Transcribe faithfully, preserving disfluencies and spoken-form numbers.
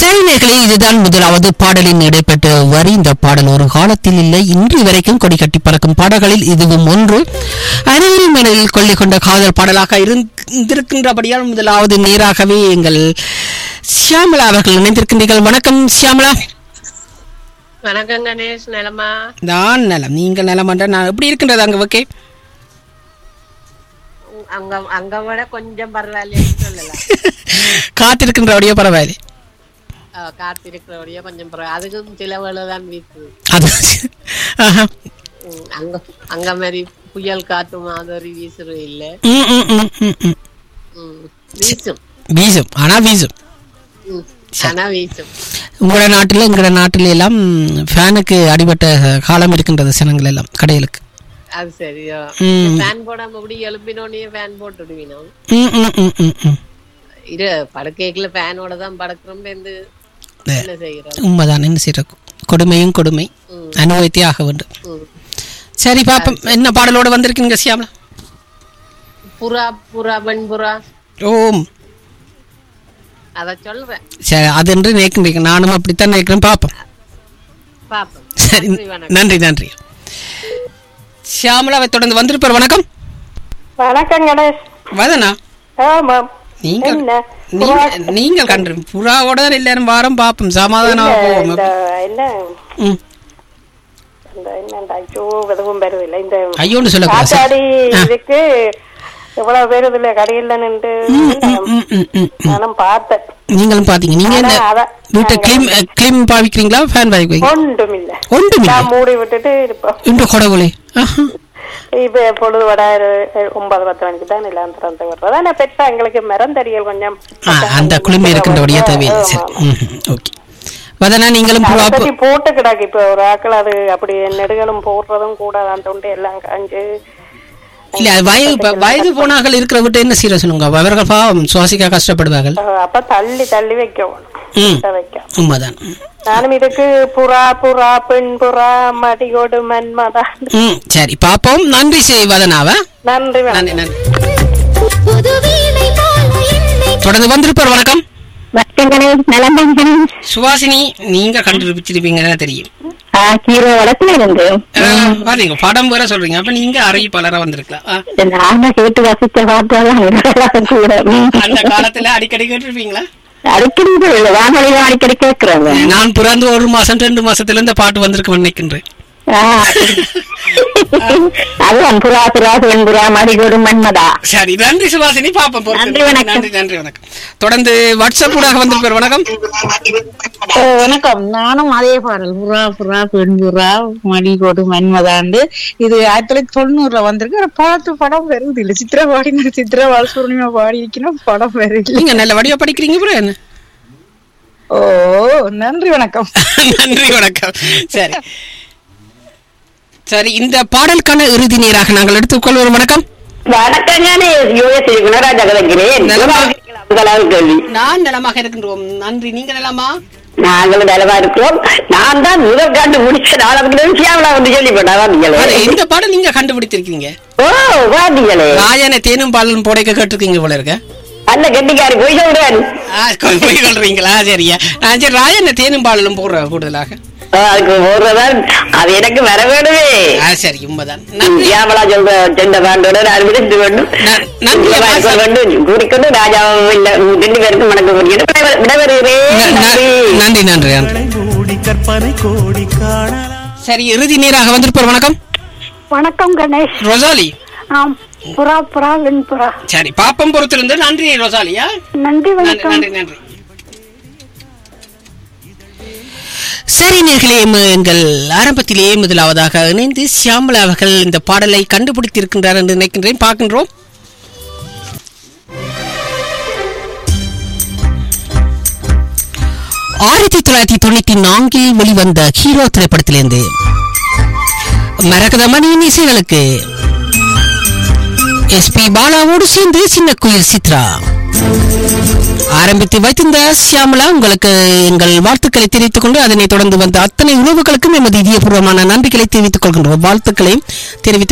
சரி நேர்களே, இதுதான் முதலாவது பாடலின் இடைப்பட்ட வரி. இந்த பாடல் ஒரு காலத்தில் இல்லை, இன்று வரைக்கும் கொடி கட்டி பறக்கும் பாடல்களில் இதுவும் ஒன்று. அனைவரும் மனதில் கொள்ளி கொண்ட காதல் பாடலாக இருந்திருக்கின்றபடியால் முதலாவது நேராகவே எங்கள் சியாமலா அவர்கள் இணைந்திருக்கின்றீர்கள். வணக்கம் சியாமலா. வணக்கம் கணேஷ், நலமா? நான் நலம், நீங்கள் நலமன்ற. நான் எப்படி இருக்கின்றது அங்க? ஓகே, அங்க அங்க விட கொஞ்சம் பரவாயில்லைன்னு சொல்லலாம். காத்திருக்கின்றபடியோ பரவாயில்லை, காத்திருக்கிறபடியோ கொஞ்சம் பரவாயில்ல. அதுக்கும் சில வேலைதான் வீட்டு அது அங்க அங்க மாதிரி புயல் காத்து மாதிரி வீசுறது இல்ல. வீசும் வீசும் ஆனா வீசும் ஆனா வீசும். உங்களோட நாட்டில் எங்களோட நாட்டில எல்லாம் ஃபேனுக்கு அடிபட்ட காலம் இருக்கின்றது ஜனங்கள் எல்லாம் கடைகளுக்கு. அது சரியா, ஃபேன் போடாம அப்படி எழுப்பினோடனே ஃபேன் போட்டு விடுவினோம். இது படுக்கைக்குள்ள ஃபேனோட தான் படுக்கிறோம். என்ன செய்யறோம்? உண்மைதான், என்ன செய்யறோம்? கொடுமையும் கொடுமை அனுபவித்தே ஆக வேண்டும். சரி பாப்போம், என்ன பாடலோட வந்திருக்கீங்க சியாமலா? புறா புறா பெண் புறா. ஓம், அத சொல்றேன். சரி, அது என்று நினைக்கின்றீங்க, நானும் அப்படித்தான் நினைக்கிறேன். பாப்போம் பாப்போம். சரி, நன்றி நன்றி. சியாமலாவை தொடர்ந்து வந்திருப்பார். வணக்கம். வணக்கம் கணேஷ். வதனா, ஆமாம். நீங்கள் நீங்கள் கண்டு புறாவோட தான் எல்லாரும் வாரம் பாப்போம். சமாதானம் ஐயோன்னு சொல்லக்கூடாது. இதுக்கு எவ்வளவு பேர் இதுல கடையில நின்று நானும் பார்த்தேன். நீங்களும் பாத்தீங்க. நீங்க என்ன வீட்டை கிளீம் கிளீம் பாவிக்கிறீங்களா, ஃபேன் பாவிக்கிறீங்க? ஒன்றும் இல்ல, ஒன்றும் இல்ல, மூடி விட்டுட்டு இருப்போம். இந்த கொடவுளே இப்ப பொழுது வட ஒன்பது பத்து மணிக்கு தான் எல்லாம் திறந்து விடுறது. ஆனா பெற்றா எங்களுக்கு மரந்தடியல் கொஞ்சம் அந்த குளிமை இருக்கின்றபடியா தேவையில்லை. சரி, ஓகே. வதனா, நீங்களும் போட்டு கிடாக்கு. இப்ப ஒரு ஆக்கள் அது அப்படி நெடுகளும் போடுறதும் கூட அந்த தொண்டு எல்லாம் காஞ்சு இல்ல. வயது வயது போனார்கள் இருக்கிற விட்டு என்ன செய்ய சொல்லுங்க, அவர்கள் பாவம் சுவாசிக்க கஷ்டப்படுவார்கள். அப்ப தள்ளி தள்ளி வைக்கணும். உண்மைதான். நானும் இதுக்கு புறா புறா பெண் புறா மடிகோடு மன்மதா. சரி பாப்போம். நன்றி வதனாவ. நன்றி நன்றி நன்றி. தொடர்ந்து வந்திருப்பார். வணக்கம். சுவாசினி, நீங்க கண்டுபிடிச்சிருப்பீங்க தெரியும். படம் வேற சொல்றீங்க, அப்ப நீங்க அறிவிப்பாளரா வந்திருக்கலாம். அந்த காலத்துல அடிக்கடி கேட்டிருப்பீங்களா? அடிக்கடி அடிக்கடி கேட்கிறேன். நான் பிறந்து ஒரு மாசம் ரெண்டு மாசத்துல இந்த பாட்டு வந்திருக்க நினைக்கின்றேன். சரி, நன்றி சுபாசினி. பாப்போம். நன்றி நன்றி வணக்கம். தொடர்ந்து வாட்ஸ்அப் ஊடாக வந்திருப்பார். வணக்கம். வணக்கம். நானும் அதே பாடல் புறா புறா பெண் புறா மடிகோடு மன்மதாண்டு. இது ஆயிரத்தி தொள்ளாயிரத்தி தொண்ணூறுல வந்திருக்கு. பாட்டு படம் வருது இல்ல. சித்ரா பாடி சித்ரா பாலசுப்ரமணியா பாடி வைக்கணும், படம் வருது. நீங்க நல்ல வடிவா படிக்கிறீங்க புற என்ன? ஓ, நன்றி வணக்கம். நன்றி வணக்கம். சரி சரி, இந்த பாடலுக்கான இறுதி நேராக நாங்கள் எடுத்துக்கொள்வோம். வணக்கம். வணக்கம். நான் நலமாக இருக்கின்றோம், நன்றி. நீங்க நலமா? நாங்களும் நலமா இருக்கிறோம். நான் தான் முதல் கண்டு முடிச்ச நாளா வந்து சொல்லி இந்த பாடம் நீங்க கண்டுபிடிச்சிருக்கீங்க. ஓ, வாதிகளே. ராயனை தேனும் பாலும் போடைக்க கேட்டிருக்கீங்க போல இருக்க. அல்ல கெட்டிக்காரி போய் சொல்றேன். போய் சொல்றீங்களா? சரியா. சரி, ராயனை தேனும் பாலும் போடுற கூடுதலாக அதுக்கு போடுறதான் அது எனக்கு வர வேணுமே. சரி, உண்மைதான். யாமலா சொல்ற செண்ட பாண்டோட அறுபது வேண்டும் கூறிக்கொண்டு ராஜாவும் இல்ல ரெண்டு பேருக்கும் வணக்கம் விடைபெறுகிறேன். நன்றி நன்றி. சரி, இறுதி நேராக வந்திருப்பார். வணக்கம். வணக்கம் கணேஷ். ரோசாலி. ஆம், புறா புறா வெண் புறா. சரி, பாப்பம் பொறுத்திருந்து. நன்றி ரோசாலியா. நன்றி வணக்கம். நன்றி நன்றி. சரி நேர்களே, எங்கள் ஆரம்பத்திலேயே முதலாவதாக இணைந்து சியாமலா அவர்கள் இந்த பாடலை கண்டுபிடித்திருக்கின்றார் என்று நினைக்கின்றேன். பார்க்கின்றோம். ஆயிரத்தி தொள்ளாயிரத்தி தொண்ணூத்தி நான்கில் வெளிவந்த ஹீரோ திரைப்படத்திலிருந்து மரகத மணியின் இசைகளுக்கு எஸ் பி பாலாவோடு சேர்ந்து சின்ன குயில் சித்ரா ஆரம்பித்து வைத்திருந்த சியாமலா, உங்களுக்கு எங்கள் வாழ்த்துக்களை தெரிவித்துக் கொண்டு அதனை தொடர்ந்து வந்த அத்தனை உறவுகளுக்கும் எமது இதயபூர்வமான நன்றிகளை தெரிவித்துக் கொள்கின்றோம். வாழ்த்துக்களை தெரிவித்துக்